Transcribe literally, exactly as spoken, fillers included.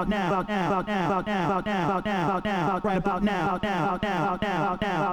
now, about now, about now, about now, about now, about now, about now, right about now, about now, about now, about now, about now.